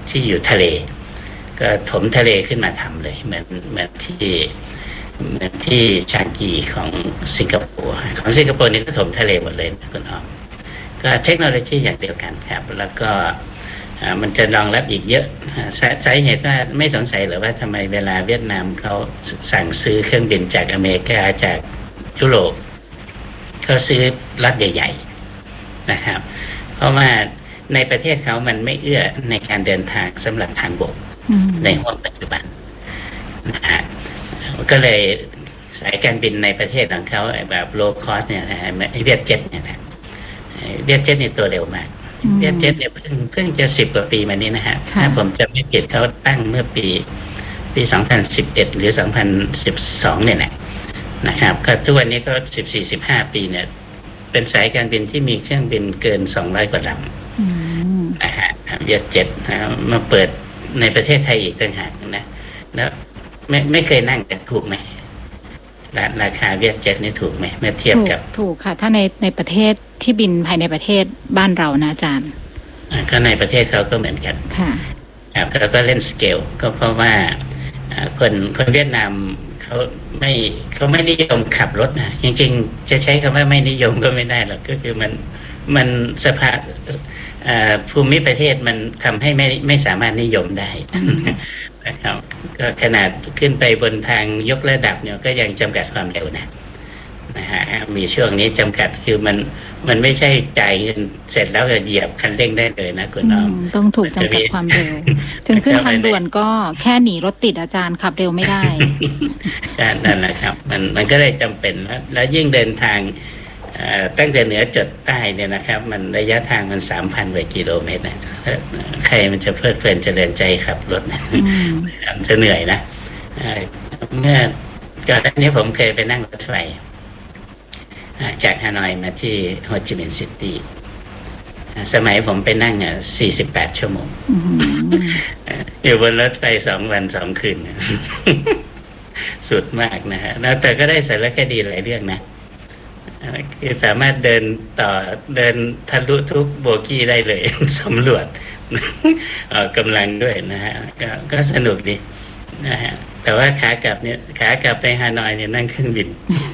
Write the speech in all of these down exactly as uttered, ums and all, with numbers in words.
ที่อยู่ทะเลก็ถมทะเลขึ้นมาทำเลยเหมือนเหมือนที่เหมือนที่ชางกีของสิงคโปร์ของสิงคโปร์นี่ก็ถมทะเลหมดเลยนะคุณอ้อมก็เทคโนโลยีอย่างเดียวกันครับแล้วก็มันจะรองรับอีกเยอะสาเหตุว่าไม่สงสัยหรือว่าทำไมเวลาเวียดนามเขาสั่งซื้อเครื่องบินจากอเมริกาจากยุโรปเขาซื้อล็อตใหญ่ๆนะครับเพราะว่าในประเทศเขามันไม่เอื้อในการเดินทางสำหรับทางบกในห้วงปัจจุบันนะฮะก็เลยสายการบินในประเทศของเขาแบบโลคอสเนี่ยนะฮะเวียดเจ็ตเนี่ยนะเวียดเจ็ตนี่ตัวเร็วมากเวียดเจ็ตเนี่ยเพิ่งเพิ่งจะสิบกว่าปีมานี้นะฮะถ้าผมจะไม่ผิดเขาตั้งเมื่อปีปีสองพันสิบเอ็ดหรือสองพันสิบสองเนี่ยแหละนะครับก็ทุกวันนี้ก็สิบสี่ สิบห้าปีเนี่ยเป็นสายการบินที่มีเครื่องบินเกินสองร้อยกว่าลำนะฮะเวียดเจ็ตนะมาเปิดในประเทศไทยอีกต่างหากนะแล้วไม่ไม่เคยนั่งแต่ถูกไหมราคาเวียดเจ็ตนี่ถูกไหมเมื่อเทียบกับถูกค่ะถ้าในในประเทศที่บินภายในประเทศบ้านเรานะอาจารย์ก็ในประเทศเขาก็เหมือนกันค่ะครับเขาก็เล่นสเกลก็เพราะว่าคนคนเวียดนามเขาไม่เขาไม่นิยมขับรถนะจริงๆจะใช้คำว่าไม่นิยมก็ไม่ได้หรอกก็คือมันมันสภาพภูมิประเทศมันทำให้ไม่ไม่สามารถนิยมได้นะครับก็ขนาดขึ้นไปบนทางยกระดับเนี่ยก็ยังจำกัดความเร็วนะนะฮะมีช่วงนี้จำกัดคือมันมันไม่ใช่จ่ายเงินเสร็จแล้วจะเหยียบคันเร่งได้เลยนะคุณน้องต้องถูกจำกัดความเร็วถึงขึ้นทางด่วนก็แค่หนีรถติดอาจารย์ขับเร็วไม่ได้นั่นแหละครับมันมันก็เลยจำเป็นแล้วแล้วยิ่งเดินทางตั้งแต่เหนือจดใต้เนี่ยนะครับมันระยะทางมัน สามพัน กว่ากิโลเมตรนะใครมันจะเพลิดเพลินเจริญใจขับรถนะจะเหนื่อยนะเมื่อก่อนหน้านี้ผมเคยไปนั่งรถไฟจากฮานอยมาที่โฮจิมินห์ซิตี้สมัยผมไปนั่งอ่ะสี่สิบแปดชั่วโมงอยู่บนรถไฟสองวันสองคืนสุดมากนะฮะแล้วแต่ก็ได้สารคดีหลายเรื่องนะคือสามารถเดินต่อเดินทะลุทุกโบกี้ได้เลยสำรวจกำลังด้วยนะฮะก็ก็สนุกดีนะฮะแต่ว่าขากลับเนี่ยขากลับไปฮานอยเนี่ยนั่งเครื่องบิน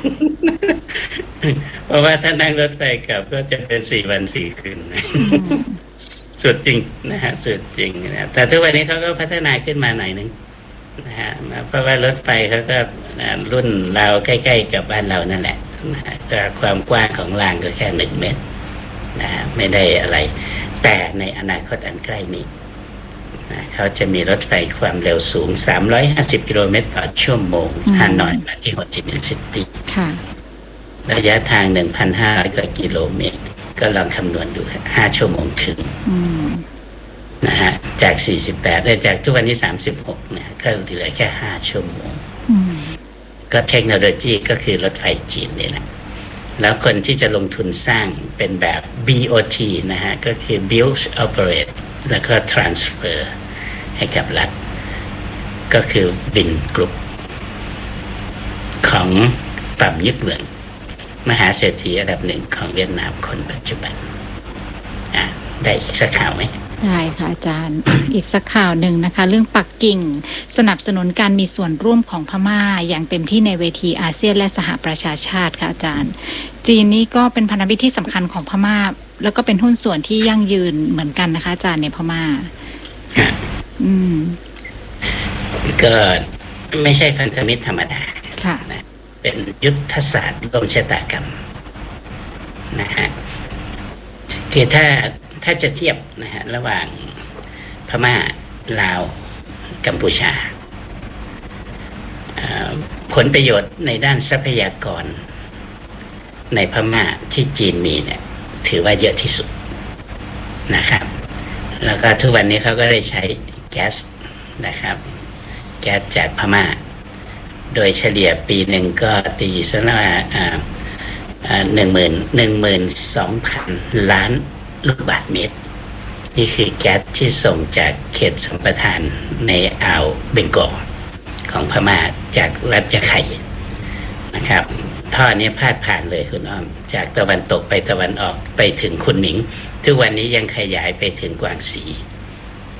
เพราะว่าถ้านั่งรถไฟกลับก็จะเป็นสี่วันสี่คืนสุดจริงนะฮะสุดจริงนะแต่ทุกวันนี้เขาก็พัฒนาขึ้นมาหน่อยนึงนะฮะเพราะว่ารถไฟเขาก็รุ่นเราใกล้ๆกับบ้านเรานั่นแหละนะก็ความกว้างของรางก็แค่หนึ่งเมตรนะฮะไม่ได้อะไรแต่ในอนาคตอันใกล้นี้นะเขาจะมีรถไฟความเร็วสูงสามร้อยห้าสิบกิโลเมตรต่อชั่วโมงฮานอยมาที่โฮจิมินห์ซิตี้ระยะทาง หนึ่งพันห้าร้อย กว่ากิโลเมตรก็ลองคำนวณดูห้าชั่วโมงถึงนะฮะจากสี่สิบแปดได้จากทุกวันนี้สามสิบหกนะก็เหลือแค่ห้าชั่วโมงก็เทคโนโลยีก็คือรถไฟจีนนี่แหละแล้วคนที่จะลงทุนสร้างเป็นแบบ บี โอ ที นะฮะก็คือ build operate แล้วก็ transfer ให้กับรัฐก็คือบินกรุ๊ปของฝั่งยึดเมืองมหาเศรษฐีอันดับหนึ่งของเวียดนามคนปัจจุบันอ่ะได้อีกสักข่าวไหมได้ค่ะอาจารย์ อีกสักข่าวหนึ่งนะคะเรื่องปักกิ่งสนับสนุนการมีส่วนร่วมของพม่าอย่างเต็มที่ในเวทีอาเซียนและสหประชาชาติค่ะอาจารย์จีนนี่ก็เป็นพันธมิตรที่สำคัญของพม่าแล้วก็เป็นหุ้นส่วนที่ยั่งยืนเหมือนกันนะคะอาจารย์ในพม่าอืมก็ไม่ใช่พันธมิตรธรรมดาค่ะนะเป็นยุทธศาสตร์ร่วมชะตากรรมนะฮะคือถ้าถ้าจะเทียบนะฮะระหว่างพม่าลาวกัมพูชาผลประโยชน์ในด้านทรัพยากรในพม่าที่จีนมีเนี่ยถือว่าเยอะที่สุดนะครับแล้วก็ทุกวันนี้เขาก็ได้ใช้แก๊สนะครับแก๊สจากพม่าโดยเฉลี่ยปีหนึ่งก็ตีซะว่าหนึ่งหมื่นหนึ่งหมื่นสองพันล้านลูกบาศก์เมตรนี่คือแก๊สที่ส่งจากเขตสัมปทานในอ่าวเบงกอลของพม่าจากรัฐยะไข่นะครับท่อนี้พาดผ่านเลยคุณอ้อมจากตะวันตกไปตะวันออกไปถึงคุนหมิงทุกวันนี้ยังขยายไปถึงกวางสี